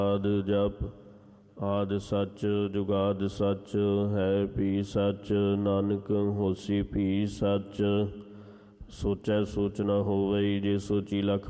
ਆਦ ਜਪ ਆਦ ਸੱਚ ਜੁਗਾਦ ਸੱਚ ਹੈ ਵੀ ਸੱਚ ਨਾਨਕ ਹੋਸੀ ਵੀ ਸੱਚ। ਸੋਚੈ ਸੋਚ ਨ ਹੋਵਈ ਜੇ ਸੋਚੀ ਲਖ